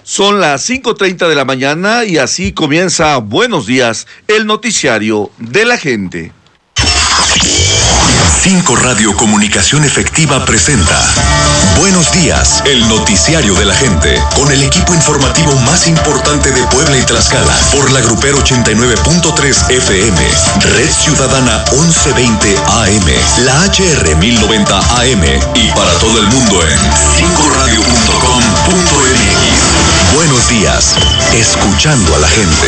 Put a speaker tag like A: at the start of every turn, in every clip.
A: Son las 5:30 de la mañana y así comienza Buenos Días, el noticiario de la gente.
B: 5 Radio Comunicación Efectiva presenta Buenos Días, el noticiario de la gente, con el equipo informativo más importante de Puebla y Tlaxcala, por la Grupero 89.3 FM, Red Ciudadana 1120 AM, la HR 1090 AM y para todo el mundo en 5radio.com.mx. Buenos días, escuchando a la gente.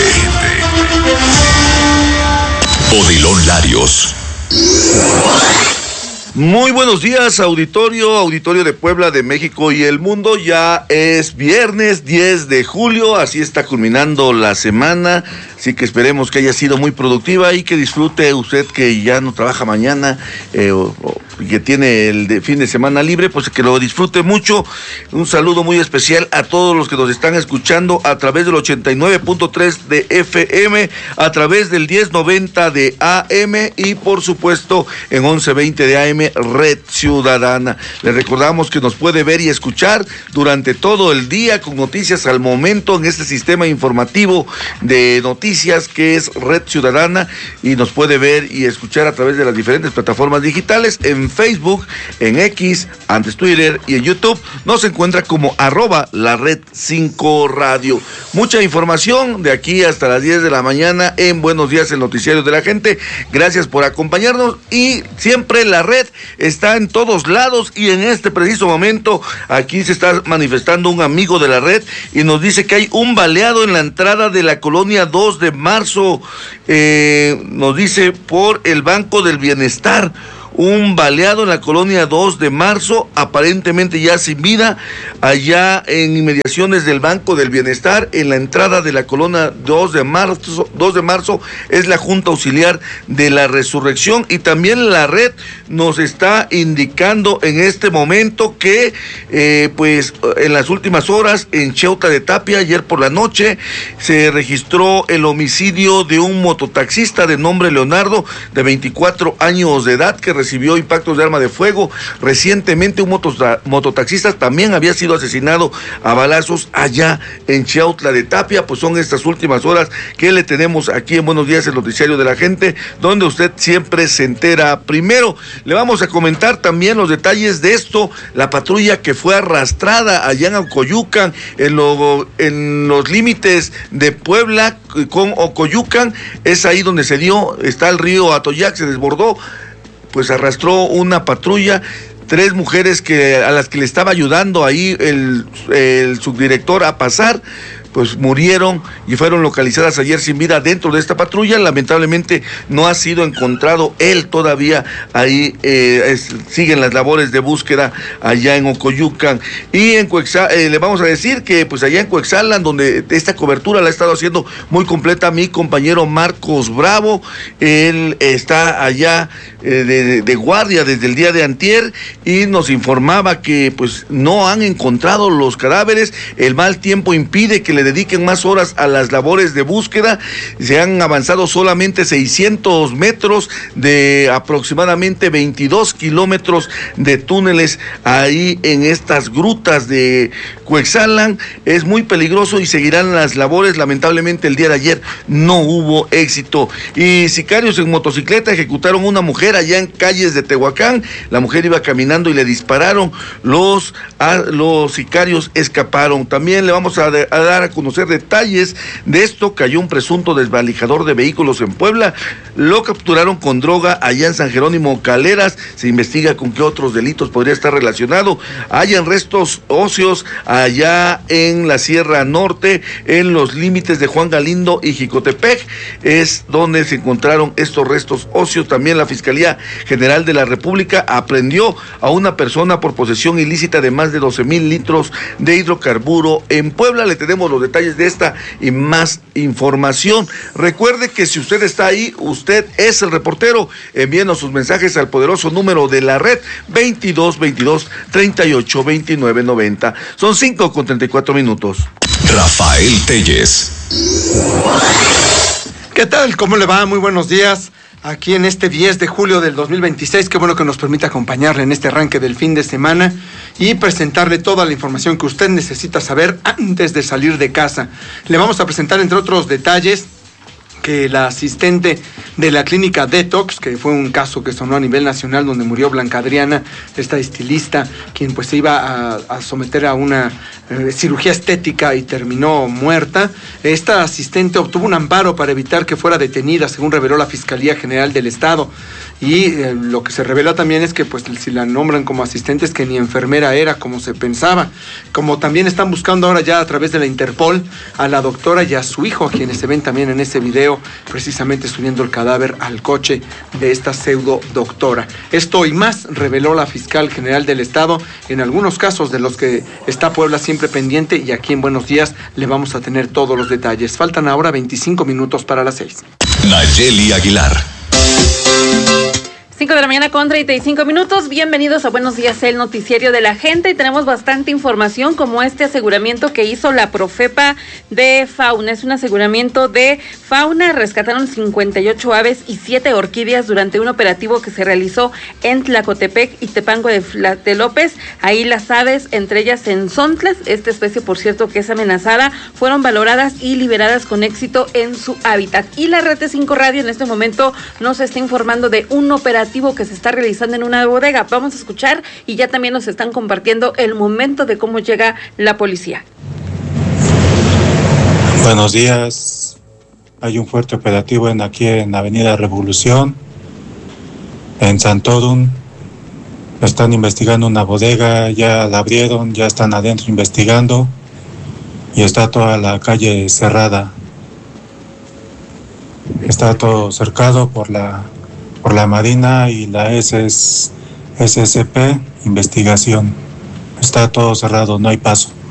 B: Odilon Larios.
A: Muy buenos días, auditorio de Puebla, de México y el mundo. Ya es viernes 10 de julio, así está culminando la semana, así que esperemos que haya sido muy productiva y que disfrute usted que ya no trabaja mañana que tiene el fin de semana libre, pues que lo disfrute mucho. Un saludo muy especial a todos los que nos están escuchando a través del 89.3 de FM, a través del 1090 de AM y por supuesto en 1120 de AM Red Ciudadana. Les recordamos que nos puede ver y escuchar durante todo el día con noticias al momento en este sistema informativo de noticias que es Red Ciudadana, y nos puede ver y escuchar a través de las diferentes plataformas digitales en Facebook, en X, antes Twitter y en YouTube. Nos encuentra como @lared5radio. Mucha información de aquí hasta las 10 de la mañana en Buenos Días, el noticiario de la gente. Gracias por acompañarnos y siempre la red está en todos lados, y en este preciso momento aquí se está manifestando un amigo de la red y nos dice que hay un baleado en la entrada de la colonia 2 de marzo, nos dice por el Banco del Bienestar. Un baleado en la colonia 2 de marzo, aparentemente ya sin vida, allá en inmediaciones del Banco del Bienestar, en la entrada de la colonia 2 de marzo, es la Junta Auxiliar de la Resurrección. Y también la red nos está indicando en este momento que, pues, en las últimas horas, en Cheutla de Tapia, ayer por la noche, se registró el homicidio de un mototaxista de nombre Leonardo, de 24 años de edad, que recibió impactos de arma de fuego. Recientemente un mototaxista también había sido asesinado a balazos allá en Cheutla de Tapia. Pues son estas últimas horas que le tenemos aquí en Buenos Días, el noticiario de la gente, donde usted siempre se entera primero. Le vamos a comentar también los detalles de esto, la patrulla que fue arrastrada allá en Ocoyucan, en los límites de Puebla con Ocoyucan. Es ahí donde se dio, está el río Atoyac, se desbordó, pues arrastró una patrulla, 3 mujeres a las que le estaba ayudando ahí el subdirector a pasar, pues murieron y fueron localizadas ayer sin vida dentro de esta patrulla. Lamentablemente no ha sido encontrado él todavía ahí. Siguen las labores de búsqueda allá en Ocoyucan. Y en le vamos a decir que pues allá en Coexalan, donde esta cobertura la ha estado haciendo muy completa mi compañero Marcos Bravo. Él está allá de guardia desde el día de antier y nos informaba que pues no han encontrado los cadáveres. El mal tiempo impide que le dediquen más horas a las labores de búsqueda. Se han avanzado solamente 600 metros de aproximadamente 22 kilómetros de túneles ahí en estas grutas de Coexalan. Es muy peligroso y seguirán las labores. Lamentablemente el día de ayer no hubo éxito. Y sicarios en motocicleta ejecutaron una mujer allá en calles de Tehuacán. La mujer iba caminando y le dispararon. Los sicarios escaparon. También le vamos a dar a conocer detalles de esto. Cayó un presunto desvalijador de vehículos en Puebla. Lo capturaron con droga allá en San Jerónimo Caleras. Se investiga con qué otros delitos podría estar relacionado. Hayan restos óseos allá en la Sierra Norte, en los límites de Juan Galindo y Jicotepec, es donde se encontraron estos restos óseos. También la Fiscalía General de la República aprehendió a una persona por posesión ilícita de más de 12,000 litros de hidrocarburo en Puebla. Le tenemos los detalles de esta y más información. Recuerde que si usted está ahí, usted es el reportero. Envíenos sus mensajes al poderoso número de la red 2222-382990. Son 5:34.
B: Rafael Telles.
C: ¿Qué tal? ¿Cómo le va? Muy buenos días. aquí en este 10 de julio del 2026. Qué bueno que nos permite acompañarle en este arranque del fin de semana y presentarle toda la información que usted necesita saber antes de salir de casa. Le vamos a presentar, entre otros detalles, que la asistente de la clínica Detox, que fue un caso que sonó a nivel nacional, donde murió Blanca Adriana, esta estilista, quien pues se iba a someter a una cirugía estética y terminó muerta. Esta asistente obtuvo un amparo para evitar que fuera detenida, según reveló la Fiscalía General del Estado. Y lo que se revela también es que pues si la nombran como asistente es que ni enfermera era como se pensaba. Como también están buscando ahora ya a través de la Interpol a la doctora y a su hijo, a quienes se ven también en ese video, precisamente subiendo el cadáver al coche de esta pseudo doctora. Esto y más reveló la Fiscal General del Estado en algunos casos de los que está Puebla siempre pendiente, y aquí en Buenos Días le vamos a tener todos los detalles. Faltan ahora 25 minutos para las 6.
B: Nayeli Aguilar.
D: 5 de la mañana con 35 minutos. Bienvenidos a Buenos Días, el noticiario de la gente. Y tenemos bastante información, como este aseguramiento que hizo la Profepa de Fauna. Es un aseguramiento de fauna. Rescataron 58 aves y 7 orquídeas durante un operativo que se realizó en Tlacotepec y Tepango de López. Ahí las aves, entre ellas enzontlás, esta especie por cierto que es amenazada, fueron valoradas y liberadas con éxito en su hábitat. Y la Red de 5 Radio en este momento nos está informando de un operativo que se está realizando en una bodega. Vamos a escuchar, y ya también nos están compartiendo el momento de cómo llega la policía.
E: Buenos días. Hay un fuerte operativo aquí en Avenida Revolución, en Santorum. Están investigando una bodega, ya la abrieron, ya están adentro investigando y está toda la calle cerrada. Está todo cercado por la Marina y la SSP Investigación. Está todo cerrado, no hay paso.